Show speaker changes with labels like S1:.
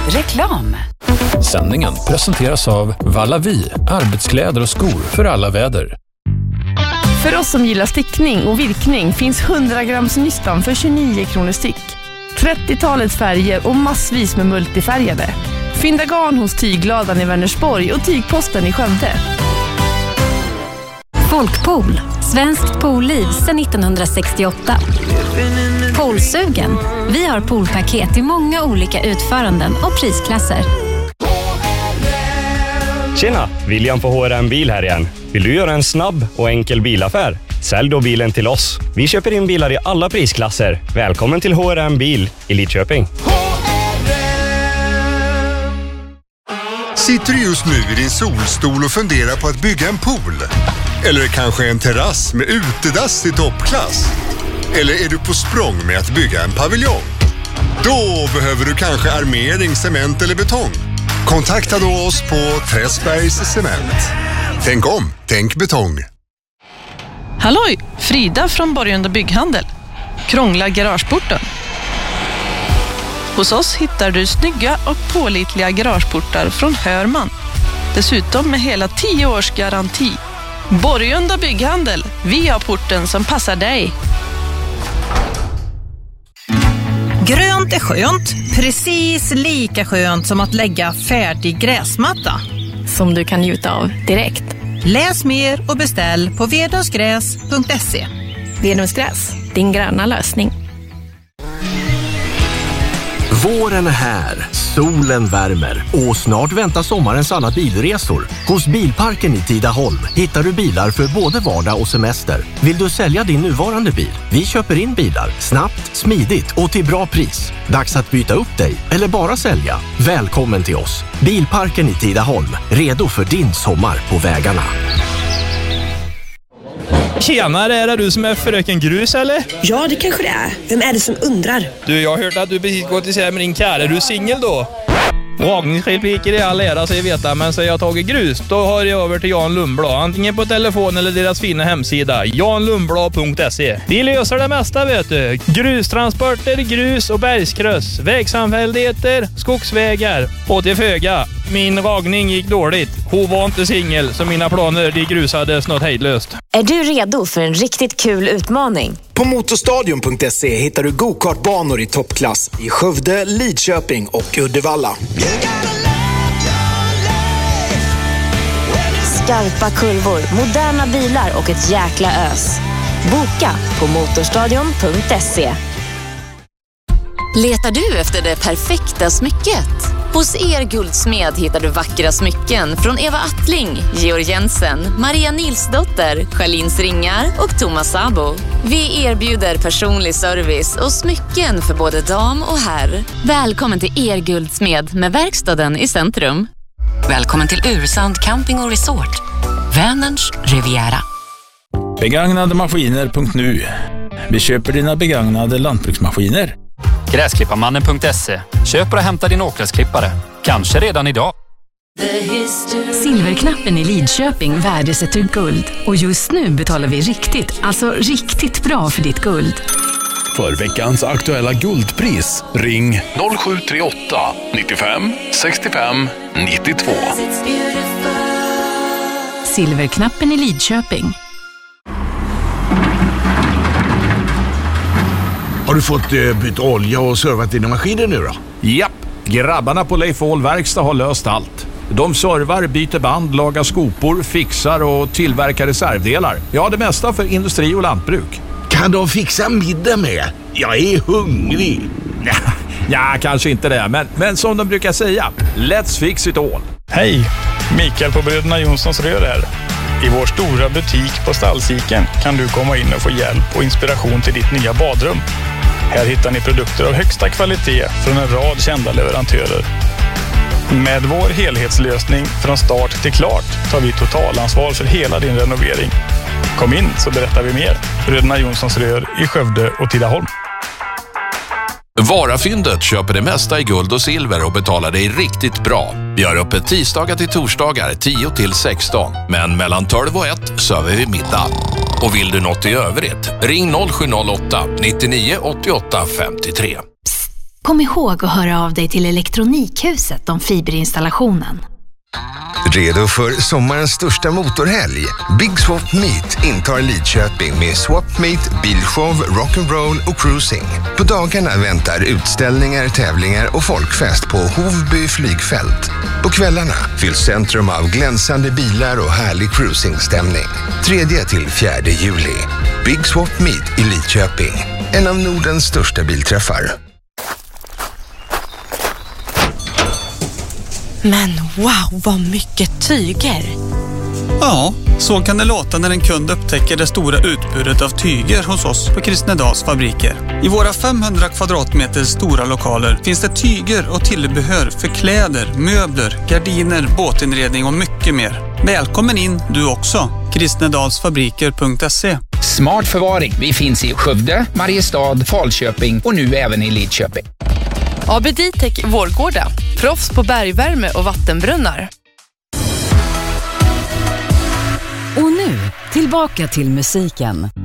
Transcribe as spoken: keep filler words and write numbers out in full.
S1: Reklam.
S2: Sändningen presenteras av Vallavi, arbetskläder och skor för alla väder.
S3: För oss som gillar stickning och virkning finns hundra grams nystan för tjugonio kronor styck. trettiotalets färger och massvis med multifärgade. Fynda garn hos Tygladan i Vänersborg och Tygposten i Skövde.
S4: Folkpool, svenskt poolliv sedan nittonhundrasextioåtta. Poolsugen. Vi har poolpaket i många olika utföranden och prisklasser.
S5: Tjena, William på H R M Bil här igen. Vill du göra en snabb och enkel bilaffär? Sälj då bilen till oss. Vi köper in bilar i alla prisklasser. Välkommen till H R M Bil i Lidköping.
S6: Sitter du just nu i din solstol och funderar på att bygga en pool? Eller kanske en terrass med utedass i toppklass? Eller är du på språng med att bygga en paviljong? Då behöver du kanske armering, cement eller betong. Kontakta då oss på Träsbergs Cement. Tänk om, tänk betong.
S7: Halloj, Frida från Borgunda Bygghandel. Krångla garageporten. Hos oss hittar du snygga och pålitliga garageportar från Hörman. Dessutom med hela tio års garanti. Borgunda Bygghandel, vi har porten som passar dig.
S8: Grönt är skönt, precis lika skönt som att lägga färdig gräsmatta.
S3: Som du kan njuta av direkt.
S8: Läs mer och beställ på vedungsgräs punkt se.
S3: Vedungsgräs, din gröna lösning.
S9: Våren är här, solen värmer och snart väntar sommarens alla bilresor. Hos Bilparken i Tidaholm hittar du bilar för både vardag och semester. Vill du sälja din nuvarande bil? Vi köper in bilar snabbt, smidigt och till bra pris. Dags att byta upp dig eller bara sälja. Välkommen till oss. Bilparken i Tidaholm, redo för din sommar på vägarna.
S10: Tjenare, är det du som är fröken Grus eller?
S11: Ja, det kanske det är. Vem är det som undrar?
S10: Du, jag har hört att du precis gått isär med din kär. Är du singel då? Ragningsrepliker i all ära, så jag vet, men så jag har tagit grus, då har jag över till Jan Lundblad. Antingen på telefon eller deras fina hemsida, jan lundblad punkt se. De löser det mesta, vet du. Grustransporter, grus och bergskryss, vägsamfälligheter, skogsvägar och till föga. Min ragning gick dåligt. Hon var inte singel, så mina planer de grusades något hejdlöst.
S12: Är du redo för en riktigt kul utmaning?
S13: På motorstadion punkt se hittar du go-kartbanor i toppklass i Skövde, Lidköping och Uddevalla.
S12: Skarpa kurvor, moderna bilar och ett jäkla ös. Boka på motorstadion punkt se. Letar du efter det perfekta smycket? Hos Er Guldsmed hittar du vackra smycken från Eva Attling, Georg Jensen, Maria Nilsdotter, Charlins Ringar och Thomas Sabo. Vi erbjuder personlig service och smycken för både dam och herr. Välkommen till Er Guldsmed med verkstaden i centrum.
S1: Välkommen till Ursand Camping och Resort. Vänerns Riviera.
S2: Begagnade maskiner punkt nu. Vi köper dina begagnade lantbruksmaskiner.
S14: Gräsklipparmannen punkt se. Köp och hämta din åkgräsklippare. Kanske redan idag.
S1: Silverknappen i Lidköping värdesätter guld. Och just nu betalar vi riktigt, alltså riktigt bra för ditt guld.
S15: För veckans aktuella guldpris, ring noll sju tre åtta nittiofem sextiofem nittiotvå.
S1: Silverknappen i Lidköping.
S16: Har du fått eh, bytt olja och servat dina maskiner nu då?
S17: Japp, grabbarna på Leif Ahl Verkstad har löst allt. De servar, byter band, lagar skopor, fixar och tillverkar reservdelar. Ja, det mesta för industri och lantbruk.
S16: Kan de fixa middag med? Jag är hungrig.
S17: Ja, ja kanske inte det, men, men som de brukar säga, let's fix it all.
S18: Hej, Mikael på Bröderna Jonssons rör här. I vår stora butik på Stallsiken kan du komma in och få hjälp och inspiration till ditt nya badrum. Här hittar ni produkter av högsta kvalitet från en rad kända leverantörer. Med vår helhetslösning från start till klart tar vi totalansvar för hela din renovering. Kom in så berättar vi mer. Bröderna Jonssons rör i Skövde och Tidaholm.
S15: Varafyndet köper det mesta i guld och silver och betalar dig riktigt bra. Vi har öppet tisdagar till torsdagar tio till sexton. Men mellan tolv och ett server vi middag. Och vill du något i övrigt, ring noll sju noll åtta nittionio åttioåtta femtiotre.
S4: Kom ihåg att höra av dig till Elektronikhuset om fiberinstallationen.
S19: Redo för sommarens största motorhelg? Big Swap Meet intar Lidköping med Swap Meet, bilshow, rock'n'roll och cruising. På dagarna väntar utställningar, tävlingar och folkfest på Hovby flygfält. På kvällarna fylls centrum av glänsande bilar och härlig cruisingstämning. tredje till fjärde juli. Big Swap Meet i Lidköping. En av Nordens största bilträffar.
S20: Men wow, vad mycket tyger!
S21: Ja, så kan det låta när en kund upptäcker det stora utbudet av tyger hos oss på Kristnedals fabriker. I våra femhundra kvadratmeter stora lokaler finns det tyger och tillbehör för kläder, möbler, gardiner, båtinredning och mycket mer. Välkommen in du också! kristnedalsfabriker punkt se.
S22: Smart förvaring. Vi finns i Skövde, Mariestad, Falköping och nu även i Lidköping.
S3: A B D-Tech Vårgårda. Proffs på bergvärme och vattenbrunnar.
S23: Och nu, tillbaka till musiken.